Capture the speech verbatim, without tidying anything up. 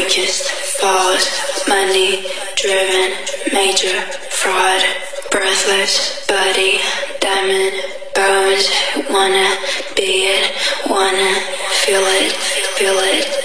weakest fault. Money driven, major fraud. Breathless body, diamond bones. Wanna be it, wanna feel it, feel it.